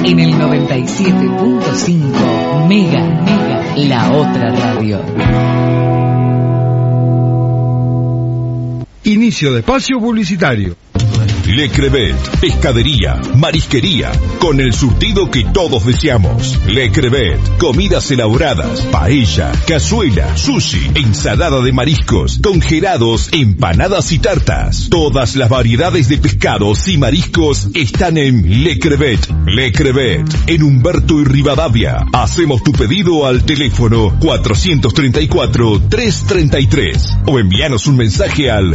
En el 97.5 Mega, la otra radio. Inicio de espacio publicitario. Le Crevet, pescadería, marisquería, con el surtido que todos deseamos. Le Crevet, comidas elaboradas, paella, cazuela, sushi, ensalada de mariscos, congelados, empanadas y tartas. Todas las variedades de pescados y mariscos están en Le Crevet. Le Crevet, en Humberto y Rivadavia. Hacemos tu pedido al teléfono 434-333 o envíanos un mensaje al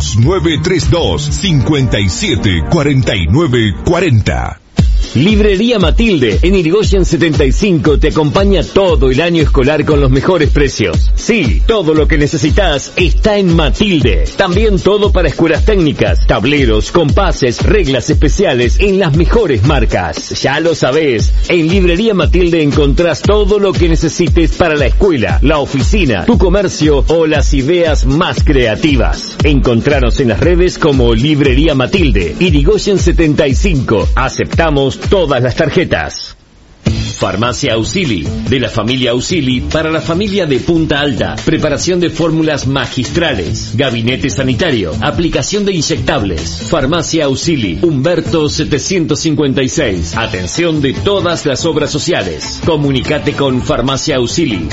2932-574940. Librería Matilde, en Irigoyen 75, te acompaña todo el año escolar con los mejores precios. Sí, todo lo que necesitas está en Matilde. También todo para escuelas técnicas, tableros, compases, reglas especiales en las mejores marcas. Ya lo sabés, en Librería Matilde encontrás todo lo que necesites para la escuela, la oficina, tu comercio o las ideas más creativas. Encontranos en las redes como Librería Matilde, Irigoyen 75. Aceptamos todas las tarjetas. Farmacia Ausili, de la familia Ausili para la familia de Punta Alta. Preparación de fórmulas magistrales, gabinete sanitario, aplicación de inyectables. Farmacia Ausili, Humberto 756. Atención de todas las obras sociales. Comunicate con Farmacia Ausili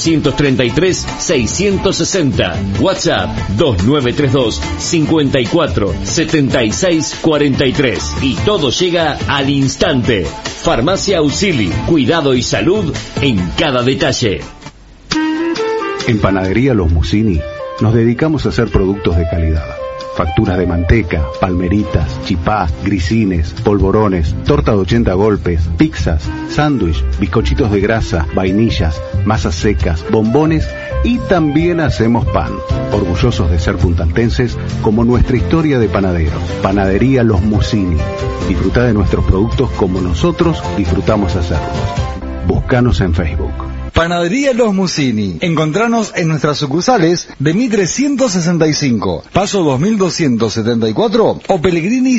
433-660. WhatsApp 2932 54 76 43. Y todo llega al instante. Farmacia Ausili, cuidado y salud en cada detalle. En Panadería Los Musini nos dedicamos a hacer productos de calidad. Facturas de manteca, palmeritas, chipá, grisines, polvorones, torta de 80 golpes, pizzas, sándwich, bizcochitos de grasa, vainillas, masas secas, bombones y también hacemos pan. Orgullosos de ser puntaltenses como nuestra historia de panaderos. Panadería Los Musini. Disfruta de nuestros productos como nosotros disfrutamos hacerlos. Búscanos en Facebook. Panadería Los Musini. Encontranos en nuestras sucursales de Mitre 165, Paso 2274 o Pellegrini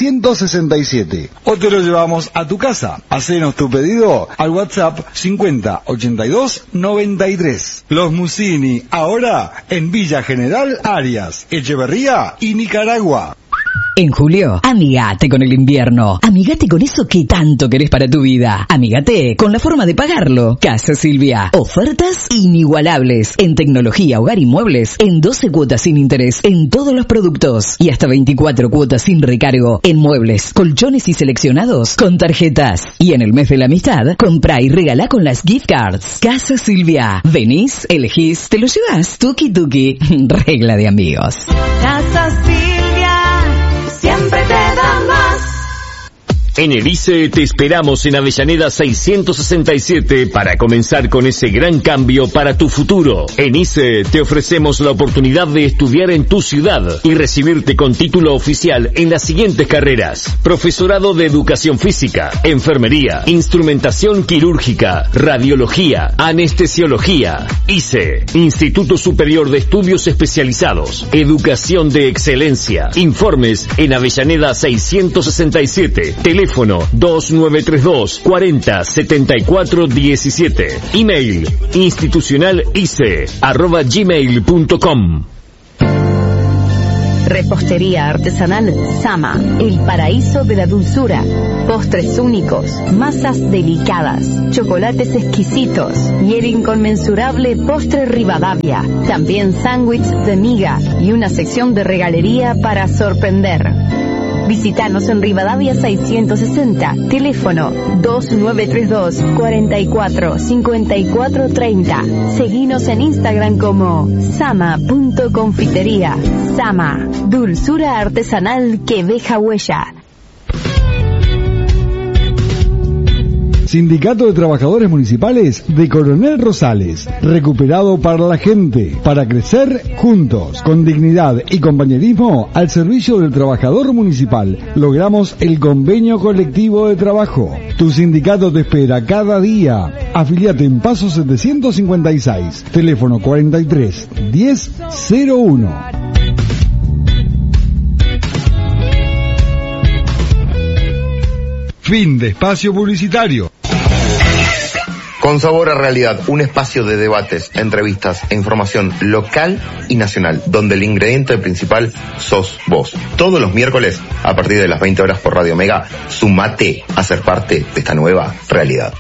767. O te lo llevamos a tu casa. Hacenos tu pedido al WhatsApp 50 82 93. Los Musini, ahora en Villa General Arias, Echeverría y Nicaragua. En julio, amigate con el invierno. Amigate con eso que tanto querés para tu vida. Amigate con la forma de pagarlo. Casa Silvia. Ofertas inigualables en tecnología, hogar y muebles en 12 cuotas sin interés en todos los productos y hasta 24 cuotas sin recargo en muebles, colchones y seleccionados con tarjetas. Y en el mes de la amistad, comprá y regalá con las gift cards. Casa Silvia. Venís, elegís, te lo llevas. Tuki tuki. Regla de amigos. Casa Silvia. Siempre te da más. En el ICE te esperamos en Avellaneda 667 para comenzar con ese gran cambio para tu futuro. En ICE te ofrecemos la oportunidad de estudiar en tu ciudad y recibirte con título oficial en las siguientes carreras: profesorado de educación física, enfermería, instrumentación quirúrgica, radiología, anestesiología. ICE, Instituto Superior de Estudios Especializados, Educación de Excelencia. Informes en Avellaneda 667, teléfono 2932 40 74 17. Email institucionalice@gmail.com. Repostería artesanal Sama, el paraíso de la dulzura. Postres únicos, masas delicadas, chocolates exquisitos y el inconmensurable postre Rivadavia. También sándwich de miga y una sección de regalería para sorprender. Visítanos en Rivadavia 660, teléfono 2932 44 54 30. Seguinos en Instagram como sama.confitería. Sama, dulzura artesanal que deja huella. Sindicato de Trabajadores Municipales de Coronel Rosales, recuperado para la gente, para crecer juntos, con dignidad y compañerismo al servicio del trabajador municipal. Logramos el convenio colectivo de trabajo. Tu sindicato te espera cada día. Afiliate en Paso 756, teléfono 43 10 01. Fin de espacio publicitario. Con Sabor a Realidad, un espacio de debates, entrevistas e información local y nacional, donde el ingrediente principal sos vos. Todos los miércoles, a partir de las 20 horas por Radio Mega, sumate a ser parte de esta nueva realidad.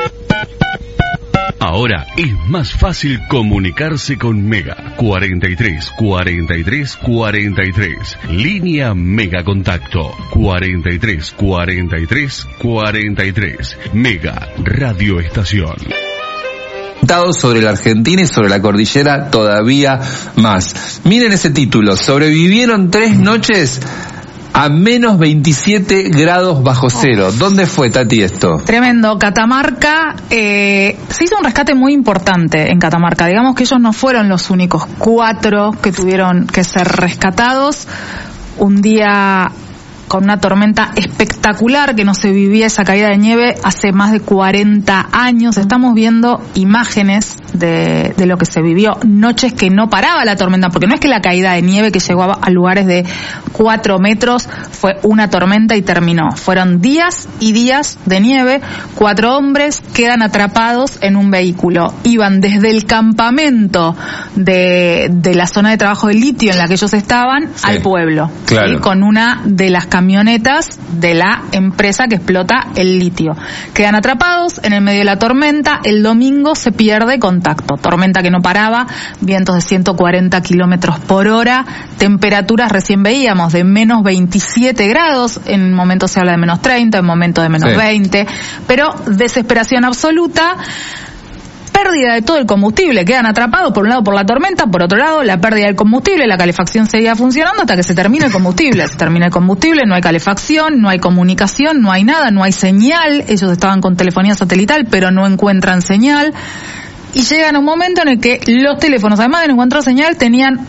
Ahora es más fácil comunicarse con Mega. 43 43 43. Línea Mega Contacto. 43 43 43. Mega Radio Estación. Sobre la Argentina y sobre la cordillera todavía más. Miren ese título: sobrevivieron 3 noches a menos 27 grados bajo cero. ¿Dónde fue, Tati, esto? Tremendo. Catamarca, se hizo un rescate muy importante en Catamarca. Digamos que ellos no fueron los únicos 4 que tuvieron que ser rescatados. Un día con una tormenta espectacular, que no se vivía esa caída de nieve hace más de 40 años. Estamos viendo imágenes de lo que se vivió, noches que no paraba la tormenta, porque no es que la caída de nieve que llegó a lugares de 4 metros fue una tormenta y terminó. Fueron días y días de nieve. 4 hombres quedan atrapados en un vehículo. Iban desde el campamento de la zona de trabajo de litio en la que ellos estaban, sí, al pueblo, claro, ¿sí? Con una de las camionetas de la empresa que explota el litio. Quedan atrapados en el medio de la tormenta. El domingo se pierde contacto. Tormenta que no paraba, vientos de 140 kilómetros por hora, temperaturas recién veíamos de menos 27 grados, en momentos se habla de menos 30, en momentos de menos 20, pero desesperación absoluta. Pérdida de todo el combustible, quedan atrapados por un lado por la tormenta, por otro lado la pérdida del combustible, la calefacción seguía funcionando hasta que se termina el combustible. Se termina el combustible, no hay calefacción, no hay comunicación, no hay nada, no hay señal. Ellos estaban con telefonía satelital, pero no encuentran señal. Y llegan a un momento en el que los teléfonos, además de no encontrar señal, tenían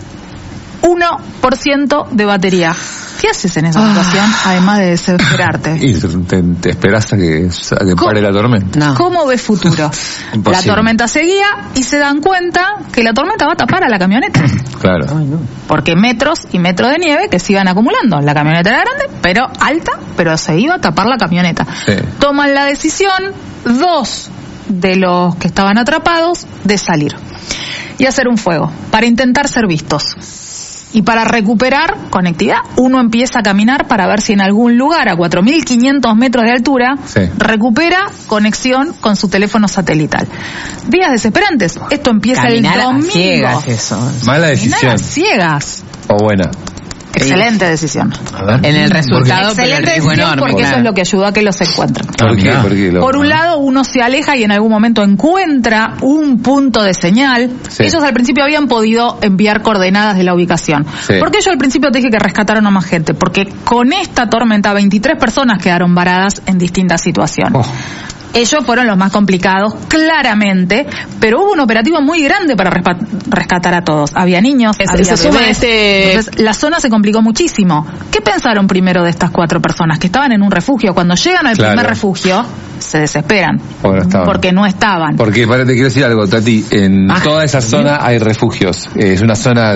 1% de batería. ¿Qué haces en esa situación, además de desesperarte? Y te esperas a que pare la tormenta. No. ¿Cómo ves futuro? La tormenta seguía y se dan cuenta que la tormenta va a tapar a la camioneta. Claro. Porque metros y metros de nieve que se iban acumulando. La camioneta era grande, pero alta, pero se iba a tapar la camioneta. Sí. Toman la decisión, 2 de los que estaban atrapados, de salir y hacer un fuego para intentar ser vistos. Y para recuperar conectividad, uno empieza a caminar para ver si en algún lugar a 4.500 metros de altura recupera conexión con su teléfono satelital. Días desesperantes. Esto empieza caminar el domingo. A ciegas, eso. Mala decisión. Caminar a ciegas. O buena. Excelente decisión. En el resultado, excelente decisión, porque eso es lo que ayudó a que los encuentren. ¿Por qué? Por un lado, uno se aleja y en algún momento encuentra un punto de señal. Sí. Ellos al principio habían podido enviar coordenadas de la ubicación. Sí. ¿Por qué yo al principio te dije que rescataron a más gente? Porque con esta tormenta 23 personas quedaron varadas en distintas situaciones. Ellos fueron los más complicados, claramente, pero hubo un operativo muy grande para rescatar a todos. Había niños, había bebés. Entonces, la zona se complicó muchísimo. ¿Qué pensaron primero de estas 4 personas? Que estaban en un refugio. Cuando llegan al primer refugio, se desesperan. Porque no estaban. Porque, te quiero decir algo, Tati. En toda esa zona hay refugios. Es una zona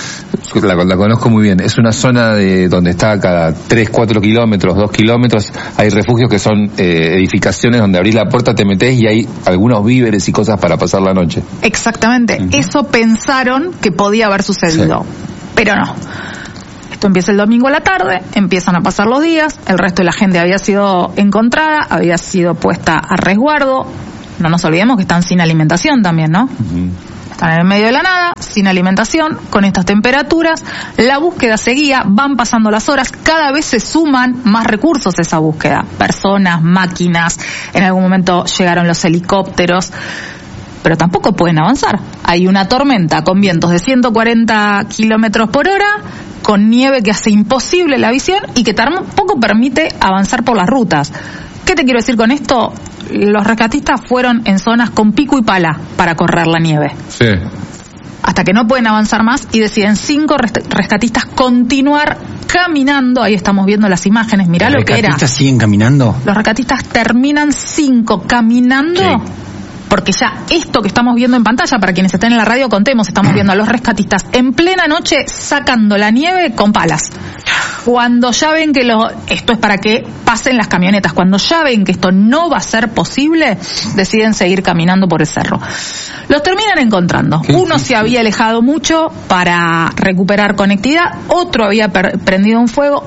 la conozco muy bien. Es una zona donde está cada 3, 4 kilómetros, 2 kilómetros, hay refugios que son edificaciones donde abrís la puerta, te metés y hay algunos víveres y cosas para pasar la noche. Exactamente. Eso pensaron que podía haber sucedido. Pero no. Esto empieza el domingo a la tarde, empiezan a pasar los días, el resto de la gente había sido encontrada, había sido puesta a resguardo. No nos olvidemos que están sin alimentación también, ¿no? Están en el medio de la nada, sin alimentación, con estas temperaturas. La búsqueda seguía, van pasando las horas, cada vez se suman más recursos a esa búsqueda. Personas, máquinas, en algún momento llegaron los helicópteros, pero tampoco pueden avanzar. Hay una tormenta con vientos de 140 kilómetros por hora, con nieve que hace imposible la visión y que tampoco permite avanzar por las rutas. ¿Qué te quiero decir con esto? Los rescatistas fueron en zonas con pico y pala para correr la nieve. Sí. Hasta que no pueden avanzar más y deciden 5 rescatistas continuar caminando. Ahí estamos viendo las imágenes. Mirá lo que era. ¿Los rescatistas siguen caminando? Los rescatistas terminan 5 caminando porque ya esto que estamos viendo en pantalla, para quienes estén en la radio, contemos, estamos viendo a los rescatistas en plena noche sacando la nieve con palas. Cuando ya ven que esto es para que pasen las camionetas, cuando ya ven que esto no va a ser posible, deciden seguir caminando por el cerro. Los terminan encontrando. Uno se había alejado mucho para recuperar conectividad, otro había prendido un fuego,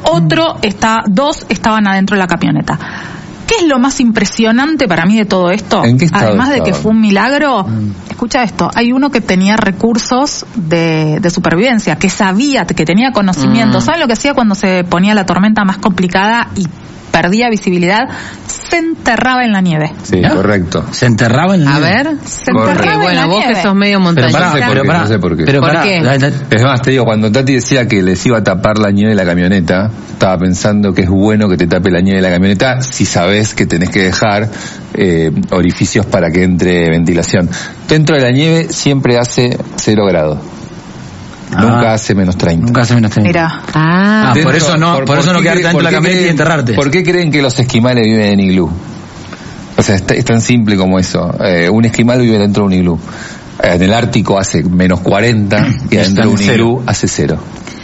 dos estaban adentro de la camioneta. ¿Qué es lo más impresionante para mí de todo esto? Además de que fue un milagro, escucha esto, hay uno que tenía recursos de supervivencia, que sabía, que tenía conocimiento. ¿Saben lo que hacía cuando se ponía la tormenta más complicada y perdía visibilidad? Se enterraba en la nieve. Sí, correcto. ¿Se enterraba en la nieve? A ver, se enterraba en la vos nieve. que sos medio montañista. No sé por qué. Pero ¿por qué? Es más, te digo, cuando Tati decía que les iba a tapar la nieve de la camioneta, estaba pensando que es bueno que te tape la nieve de la camioneta si sabes que tenés que dejar orificios para que entre ventilación. Dentro de la nieve siempre hace 0 grados. Nunca hace menos 30. Nunca hace menos 30. Mira. Por eso no quedarte dentro de la camioneta y enterrarte. ¿Por qué creen que los esquimales viven en iglú? O sea, es tan simple como eso. Un esquimal vive dentro de un iglú. En el Ártico hace menos 40 y dentro de un iglú hace 0.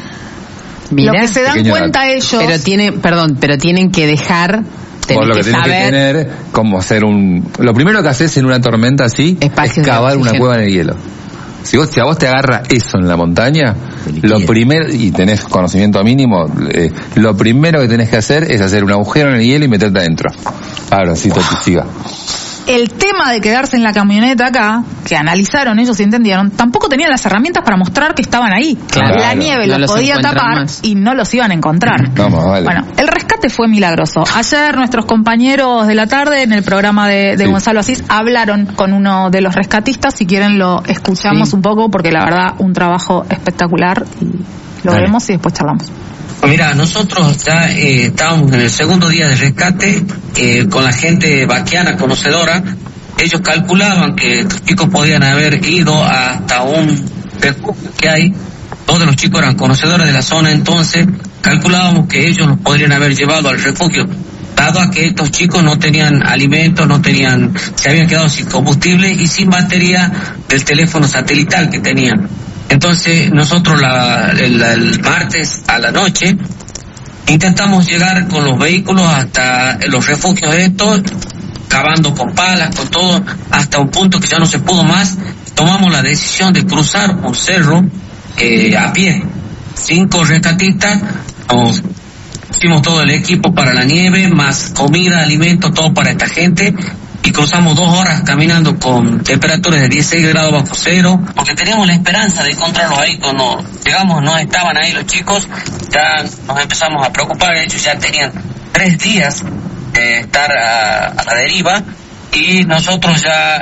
Mirá, lo que se dan cuenta ellos. Pero tienen que dejar. Por lo que tenés que tener, como hacer lo primero que haces en una tormenta así es cavar una cueva en el hielo. Si a vos te agarra eso en la montaña, lo primero, y tenés conocimiento mínimo, lo primero que tenés que hacer es hacer un agujero en el hielo y meterte adentro. Ahora sí, Tati, siga. El tema de quedarse en la camioneta acá, que analizaron ellos y entendieron, tampoco tenían las herramientas para mostrar que estaban ahí. Claro, la nieve no los podía tapar y no los iban a encontrar. Vamos, vale. Bueno, el rescate fue milagroso. Ayer nuestros compañeros de la tarde en el programa de Gonzalo Asís hablaron con uno de los rescatistas. Si quieren lo escuchamos un poco, porque la verdad un trabajo espectacular, y lo vemos y después charlamos. Mira, nosotros ya estábamos en el segundo día de rescate con la gente vaquiana conocedora. Ellos calculaban que los chicos podían haber ido hasta un refugio que hay. Todos los chicos eran conocedores de la zona, entonces calculábamos que ellos los podrían haber llevado al refugio, dado a que estos chicos no tenían alimentos, se habían quedado sin combustible y sin batería del teléfono satelital que tenían. Entonces nosotros el martes a la noche intentamos llegar con los vehículos hasta los refugios estos, cavando con palas, con todo, hasta un punto que ya no se pudo más. Tomamos la decisión de cruzar un cerro a pie. 5 rescatistas, hicimos todo el equipo para la nieve, más comida, alimentos, todo para esta gente. Y cruzamos 2 horas caminando con temperaturas de 16 grados bajo cero, porque teníamos la esperanza de encontrarlos ahí. Cuando llegamos no estaban ahí los chicos, ya nos empezamos a preocupar. Ellos ya tenían 3 días de estar a la deriva, y nosotros ya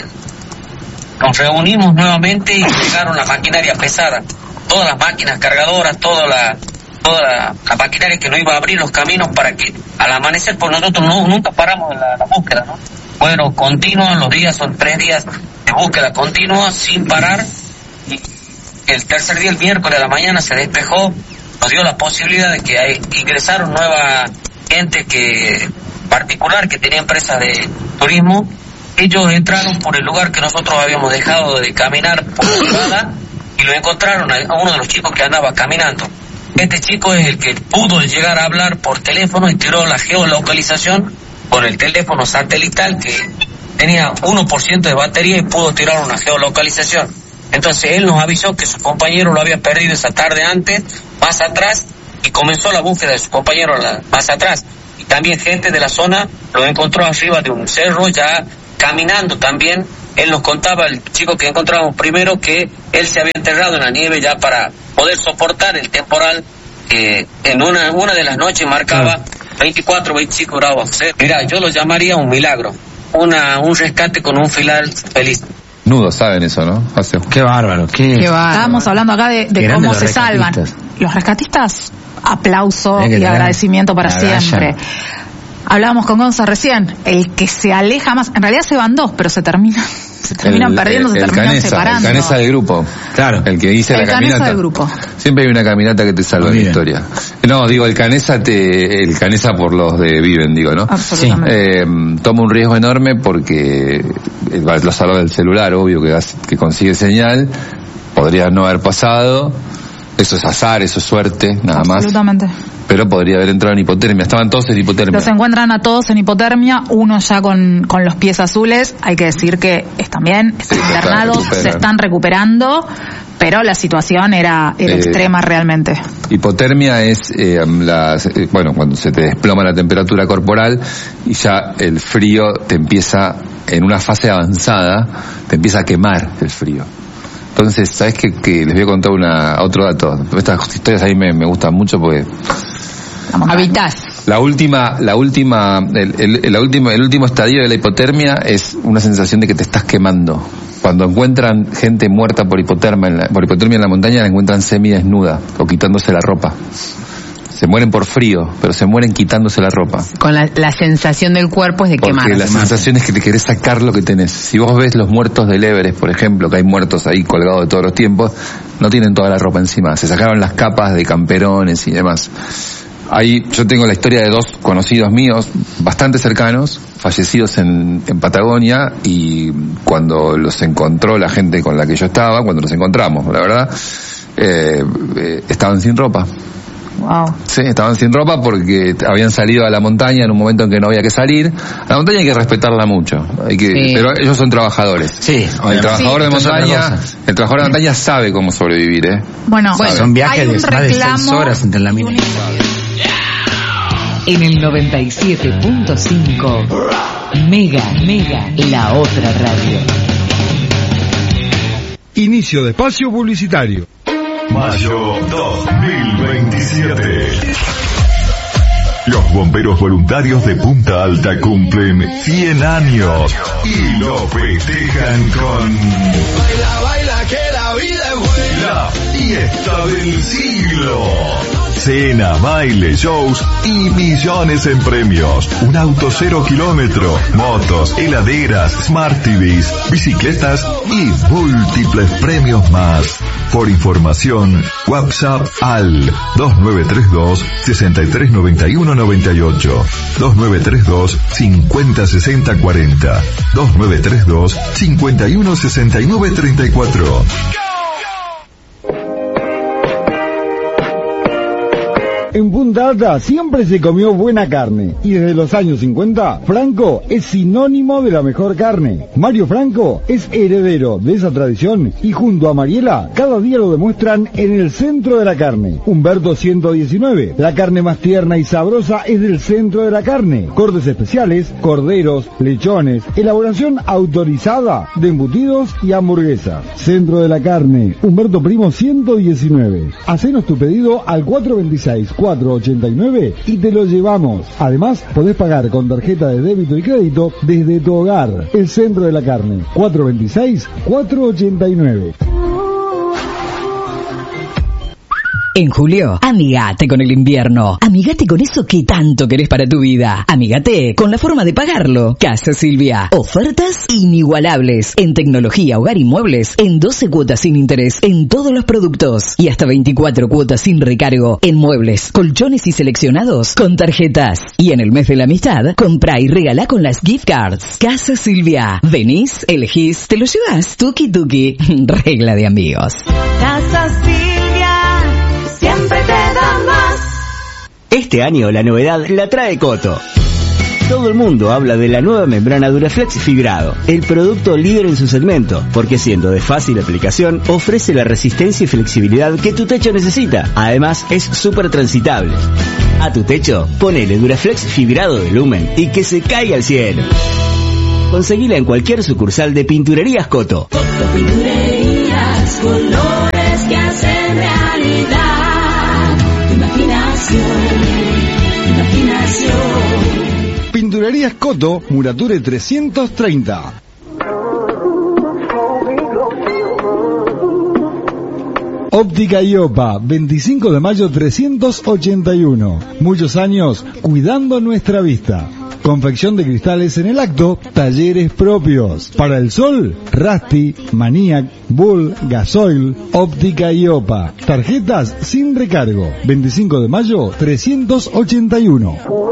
nos reunimos nuevamente y llegaron la maquinaria pesada, todas las máquinas cargadoras, toda la maquinaria que nos iba a abrir los caminos para que al amanecer, pues nosotros nunca paramos en la búsqueda, ¿no? Bueno, continua, los días son 3 días de búsqueda continua, sin parar. Y el tercer día, el miércoles a la mañana, se despejó, nos dio la posibilidad de que ingresaron nueva gente particular que tenía empresas de turismo. Ellos entraron por el lugar que nosotros habíamos dejado de caminar por la privada y lo encontraron a uno de los chicos que andaba caminando. Este chico es el que pudo llegar a hablar por teléfono y tiró la geolocalización con el teléfono satelital, que tenía 1% de batería, y pudo tirar una geolocalización. Entonces él nos avisó que su compañero lo había perdido esa tarde antes, más atrás, y comenzó la búsqueda de su compañero más atrás. Y también gente de la zona lo encontró arriba de un cerro, ya caminando también. Él nos contaba, el chico que encontramos primero, que él se había enterrado en la nieve ya para poder soportar el temporal que en una de las noches marcaba 24, 25 grados. Mira, yo lo llamaría un milagro, un rescate con un final feliz. Nudos saben eso, ¿no? Qué bárbaro, qué bárbaro. Estábamos hablando acá de cómo se salvan. Los rescatistas, aplauso y agradecimiento para siempre. Hablábamos con Gonza recién, el que se aleja más, en realidad se van 2, pero se termina se terminan perdiendo, se terminan separando. El Canesa del grupo. Claro. El que dice la caminata. El Canesa del grupo. Siempre hay una caminata que te salva la historia. No, digo, el Canesa por los de Viven, digo, ¿no? Absolutamente. Toma un riesgo enorme porque lo salva del celular, obvio, que consigue señal. Podría no haber pasado. Eso es azar, eso es suerte, nada más. Absolutamente. Pero podría haber entrado en hipotermia. Estaban todos en hipotermia. Los encuentran a todos en hipotermia, uno ya con los pies azules. Hay que decir que están internados, se están recuperando, pero la situación era extrema realmente. Hipotermia es cuando se te desploma la temperatura corporal y ya el frío te empieza, en una fase avanzada, te empieza a quemar el frío. Entonces, ¿sabes qué? Que les voy a contar otro dato. Estas historias a mí me gustan mucho porque... Habitas. El último estadio de la hipotermia es una sensación de que te estás quemando. Cuando encuentran gente muerta por hipotermia en la montaña, la encuentran semidesnuda o quitándose la ropa. Se mueren por frío, pero se mueren quitándose la ropa. Con la sensación del cuerpo es de quemar. Porque la sensación es que te querés sacar lo que tenés. Si vos ves los muertos del Everest, por ejemplo, que hay muertos ahí colgados de todos los tiempos, no tienen toda la ropa encima. Se sacaron las capas de camperones y demás. Yo tengo la historia de dos conocidos míos, bastante cercanos, fallecidos en Patagonia, y cuando los encontró la gente con la que yo estaba, cuando los encontramos, la verdad, estaban sin ropa. Wow. Sí, estaban sin ropa porque habían salido a la montaña en un momento en que no había que salir. A la montaña hay que respetarla mucho, pero ellos son trabajadores. Sí, el trabajador de montaña sabe cómo sobrevivir, Bueno, son viajes de más de 6 horas entre la mina. En el 97.5 Mega, la otra radio. Inicio de espacio publicitario. Mayo 2027. Los bomberos voluntarios de Punta Alta cumplen 100 años y lo festejan con... Baila que la vida es buena. La fiesta del siglo. Cena, baile, shows y millones en premios. Un auto 0 kilómetro, motos, heladeras, Smart TVs, bicicletas y múltiples premios más. Por información, WhatsApp al 2932 6391 98, 2932 5060 40, 2932 5169 34. En Punta Alta siempre se comió buena carne y desde los años 50 Franco es sinónimo de la mejor carne. Mario Franco es heredero de esa tradición y junto a Mariela cada día lo demuestran en el centro de la carne. Humberto 119, la carne más tierna y sabrosa es del centro de la carne. Cortes especiales, corderos, lechones, elaboración autorizada de embutidos y hamburguesas. Centro de la carne, Humberto Primo 119. Hacenos tu pedido al 426-489 y te lo llevamos. Además, podés pagar con tarjeta de débito y crédito desde tu hogar. El centro de la carne, 426-489. En julio, amigate con el invierno. Amigate con eso que tanto querés para tu vida. Amigate con la forma de pagarlo. Casa Silvia. Ofertas inigualables en tecnología, hogar y muebles en 12 cuotas sin interés en todos los productos y hasta 24 cuotas sin recargo en muebles, colchones y seleccionados con tarjetas. Y en el mes de la amistad, comprá y regalá con las gift cards. Casa Silvia. Venís, elegís, te lo llevas. Tuki tuki. Regla de amigos. Casa Silvia. Siempre te da más. Este año la novedad la trae Coto. Todo el mundo habla de la nueva membrana Duraflex Fibrado, el producto líder en su segmento, porque siendo de fácil aplicación, ofrece la resistencia y flexibilidad que tu techo necesita. Además, es súper transitable. A tu techo, ponele Duraflex Fibrado de Lumen y que se caiga al cielo. Conseguila en cualquier sucursal de Pinturerías Coto. Coto Pinturerías, colores que hacen realidad. Imaginación. Pinturerías Coto, Murature 330. Óptica Iopa, 25 de mayo 381. Muchos años cuidando nuestra vista. Confección de cristales en el acto, talleres propios. Para el sol, Rusty, Maniac, Bull, Gasoil, Óptica y OPA. Tarjetas sin recargo. 25 de mayo, 381.